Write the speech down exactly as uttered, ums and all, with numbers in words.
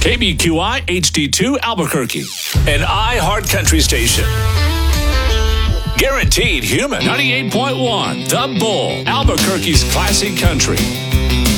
K B Q I H D two Albuquerque, an iHeart Country station. Guaranteed human. ninety-eight point one The Bull, Albuquerque's classic country.